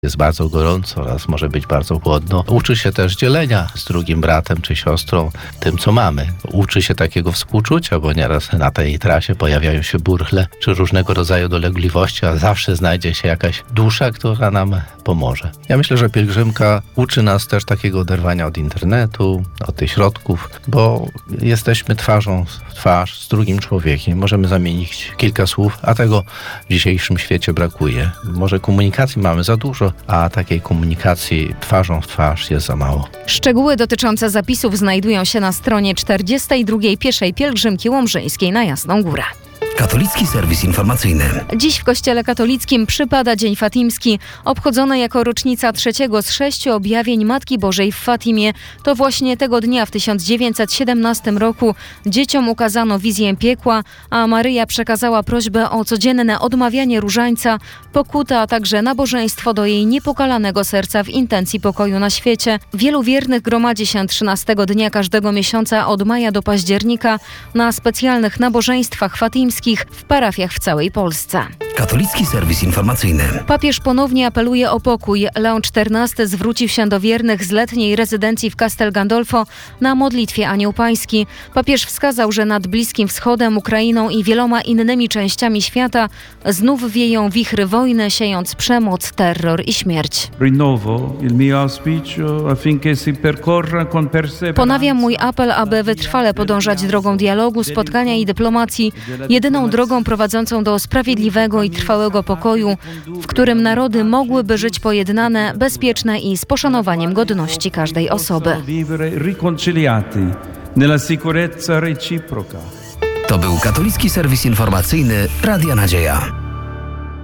Jest bardzo gorąco oraz może być bardzo chłodno. Uczy się też dzielenia z drugim bratem czy siostrą tym, co mamy. Uczy się takiego współczucia, bo nieraz na tej trasie pojawiają się burchle czy różnego rodzaju dolegliwości, a zawsze znajdzie się jakaś dusza, która nam pomoże. Ja myślę, że pielgrzymka uczy nas też takiego oderwania od internetu, od tych środków, bo jesteśmy twarzą w twarz z drugim człowiekiem. Możemy zamienić kilka słów, a tego w dzisiejszym świecie brakuje. Może komunikacji mamy za dużo, a takiej komunikacji twarzą w twarz jest za mało. Szczegóły dotyczące zapisów znajdują się na stronie 42. Pieszej Pielgrzymki Łomżyńskiej na Jasną Górę. Katolicki serwis informacyjny. Dziś w Kościele Katolickim przypada Dzień Fatimski, obchodzony jako rocznica 3 z 6 objawień Matki Bożej w Fatimie. To właśnie tego dnia w 1917 roku dzieciom ukazano wizję piekła, a Maryja przekazała prośbę o codzienne odmawianie różańca, pokutę, a także nabożeństwo do jej niepokalanego serca w intencji pokoju na świecie. Wielu wiernych gromadzi się 13 dnia każdego miesiąca od maja do października na specjalnych nabożeństwach fatimskich w parafiach w całej Polsce. Katolicki serwis informacyjny. Papież ponownie apeluje o pokój. Leon XIV zwrócił się do wiernych z letniej rezydencji w Castel Gandolfo na modlitwie Anioł Pański. Papież wskazał, że nad Bliskim Wschodem, Ukrainą i wieloma innymi częściami świata znów wieją wichry wojny, siejąc przemoc, terror i śmierć. Ponawiam mój apel, aby wytrwale podążać drogą dialogu, spotkania i dyplomacji, jedyną drogą prowadzącą do sprawiedliwego i trwałego pokoju, w którym narody mogłyby żyć pojednane, bezpieczne i z poszanowaniem godności każdej osoby. To był Katolicki serwis informacyjny Radia Nadzieja.